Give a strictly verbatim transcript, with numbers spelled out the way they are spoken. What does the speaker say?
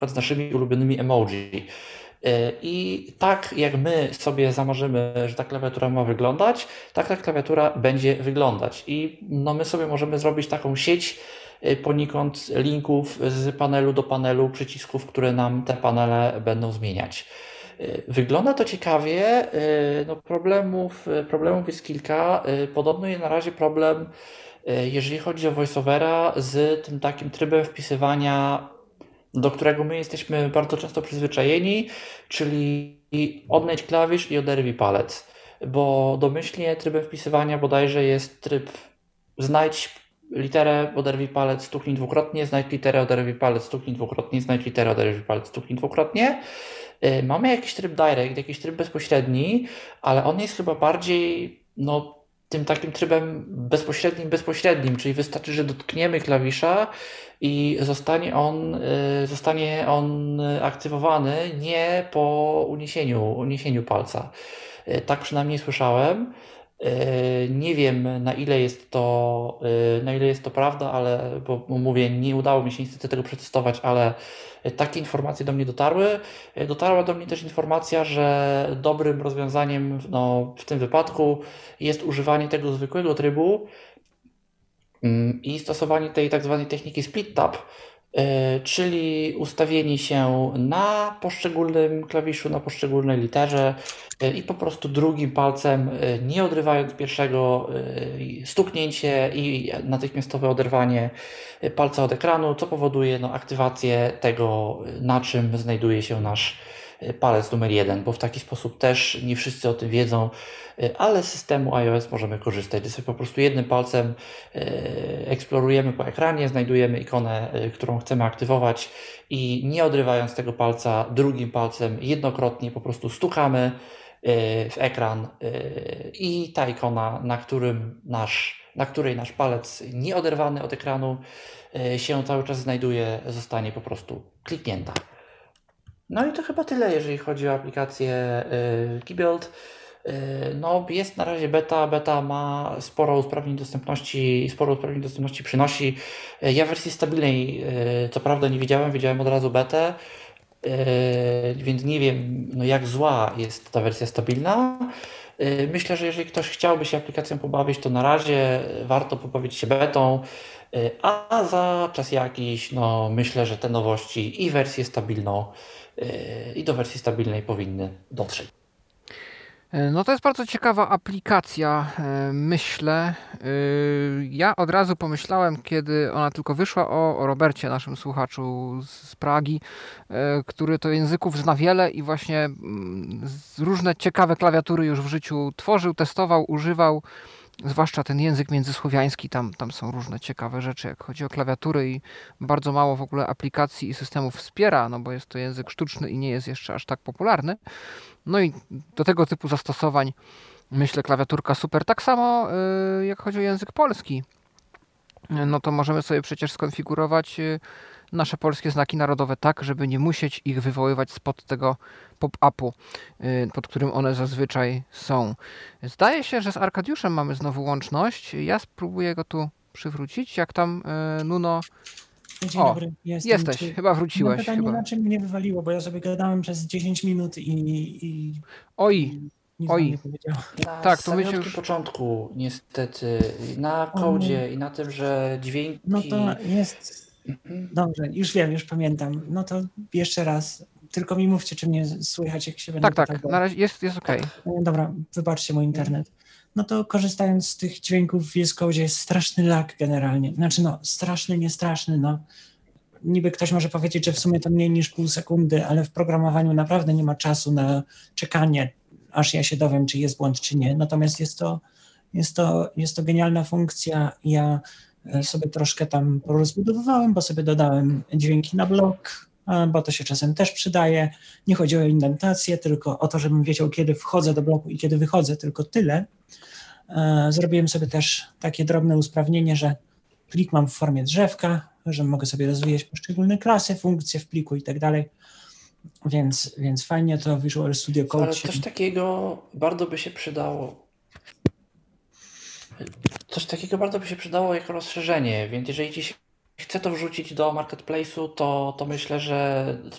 z naszymi ulubionymi emoji. I tak jak my sobie zamarzymy, że ta klawiatura ma wyglądać, tak ta klawiatura będzie wyglądać. I no my sobie możemy zrobić taką sieć poniekąd linków z panelu do panelu, przycisków, które nam te panele będą zmieniać. Wygląda to ciekawie, no problemów, problemów jest kilka. Podobno jest na razie problem, jeżeli chodzi o VoiceOvera, z tym takim trybem wpisywania, do którego my jesteśmy bardzo często przyzwyczajeni, czyli odnajdź klawisz i oderwij palec. Bo domyślnie trybem wpisywania bodajże jest tryb znajdź literę, oderwij palec, stuknij dwukrotnie, znajdź literę, oderwij palec, stuknij dwukrotnie, znajdź literę, oderwij palec, stuknij dwukrotnie. Mamy jakiś tryb direct, jakiś tryb bezpośredni, ale on jest chyba bardziej no, tym takim trybem bezpośrednim, bezpośrednim, czyli wystarczy, że dotkniemy klawisza i zostanie on, zostanie on aktywowany nie po uniesieniu, uniesieniu palca. Tak przynajmniej słyszałem. Nie wiem, na ile jest to, na ile jest to prawda, ale bo mówię, nie udało mi się niestety tego przetestować, ale takie informacje do mnie dotarły. Dotarła do mnie też informacja, że dobrym rozwiązaniem no, w tym wypadku jest używanie tego zwykłego trybu i stosowanie tej tak zwanej techniki split tap, czyli ustawienie się na poszczególnym klawiszu, na poszczególnej literze i po prostu drugim palcem, nie odrywając pierwszego, stuknięcie i natychmiastowe oderwanie palca od ekranu, co powoduje no, aktywację tego, na czym znajduje się nasz palec numer jeden, bo w taki sposób też nie wszyscy o tym wiedzą, ale z systemu iOS możemy korzystać, gdy sobie po prostu jednym palcem eksplorujemy po ekranie, znajdujemy ikonę, którą chcemy aktywować i nie odrywając tego palca, drugim palcem jednokrotnie po prostu stukamy w ekran i ta ikona, na, którym nasz, na której nasz palec nieoderwany od ekranu się cały czas znajduje, zostanie po prostu kliknięta. No i to chyba tyle, jeżeli chodzi o aplikację Keybuild. No, jest na razie beta, beta ma sporo usprawnień dostępności, sporo usprawnień dostępności przynosi. Ja wersji stabilnej co prawda nie widziałem, widziałem od razu betę, więc nie wiem no jak zła jest ta wersja stabilna. Myślę, że jeżeli ktoś chciałby się aplikacją pobawić, to na razie warto pobawić się betą, a za czas jakiś, no myślę, że te nowości i wersję stabilną, i do wersji stabilnej powinny dotrzeć. No to jest bardzo ciekawa aplikacja, myślę. Ja od razu pomyślałem, kiedy ona tylko wyszła, o, o Robercie, naszym słuchaczu z Pragi, który to języków zna wiele i właśnie różne ciekawe klawiatury już w życiu tworzył, testował, używał. Zwłaszcza ten język międzysłowiański, tam, tam są różne ciekawe rzeczy, jak chodzi o klawiatury i bardzo mało w ogóle aplikacji i systemów wspiera, no bo jest to język sztuczny i nie jest jeszcze aż tak popularny. No i do tego typu zastosowań myślę klawiaturka super. Tak samo yy, jak chodzi o język polski, no to możemy sobie przecież skonfigurować yy, nasze polskie znaki narodowe tak, żeby nie musieć ich wywoływać spod tego pop-upu, pod którym one zazwyczaj są. Zdaje się, że z Arkadiuszem mamy znowu łączność. Ja spróbuję go tu przywrócić. Jak tam, Nuno? Dzień o, dobry, jestem. jesteś, Czy... chyba wróciłeś. No pytanie, chyba. na czym mnie wywaliło, bo ja sobie gadałem przez dziesięć minut i, i oj, i nic oj. wam nie powiedział. Na Tak, to samym my już... początku niestety, na kodzie i na tym, że dźwięki... No to jest... Dobrze, już wiem, już pamiętam. No to jeszcze raz. Tylko mi mówcie, czy mnie słychać, jak się będę Tak, tak, na razie jest, jest okej. Okay. Dobra, wybaczcie mój internet. No to korzystając z tych dźwięków w V S Code jest straszny lag generalnie. Znaczy no, straszny, nie straszny, no. Niby ktoś może powiedzieć, że w sumie to mniej niż pół sekundy, ale w programowaniu naprawdę nie ma czasu na czekanie, aż ja się dowiem, czy jest błąd, czy nie. Natomiast jest to, jest to, jest to genialna funkcja. Ja sobie troszkę tam porozbudowywałem, bo sobie dodałem dźwięki na blok, bo to się czasem też przydaje. Nie chodzi o indentację, tylko o to, żebym wiedział, kiedy wchodzę do bloku i kiedy wychodzę, tylko tyle. Zrobiłem sobie też takie drobne usprawnienie, że plik mam w formie drzewka, że mogę sobie rozwijać poszczególne klasy, funkcje w pliku i tak dalej. Więc, więc fajnie to Visual Studio Code. Ale coś takiego bardzo by się przydało. Coś takiego bardzo by się przydało jako rozszerzenie, więc jeżeli ci się chce to wrzucić do marketplace'u, to, to myślę, że